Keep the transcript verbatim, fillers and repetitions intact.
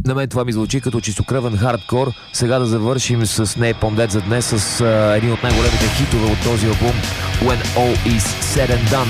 На мен това ми звучи като чистокръвен хардкор. Сега да завършим с Napalm Death за днес с а, един от най-големите хитове от този албум When All Is Said and Done.